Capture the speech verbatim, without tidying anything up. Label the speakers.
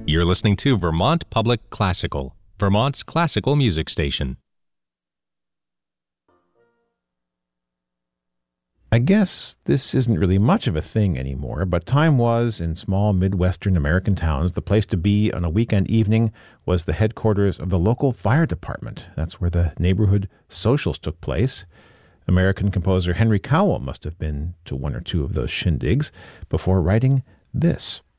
Speaker 1: You're listening to Vermont Public Classical, Vermont's classical music station.
Speaker 2: I guess this isn't really much of a thing anymore, but time was, in small Midwestern American towns, the place to be on a weekend evening was the headquarters of the local fire department. That's where the neighborhood socials took place. American composer Henry Cowell must have been to one or two of those shindigs before writing this.